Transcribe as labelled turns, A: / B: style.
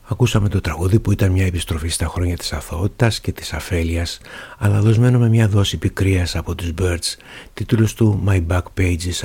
A: Ακούσαμε το τραγούδι που ήταν μια επιστροφή στα χρόνια της αθωότητας και της αφέλειας, αλλά δοσμένο με μια δόση πικρίας από τους Byrds, τίτλος του My Back Pages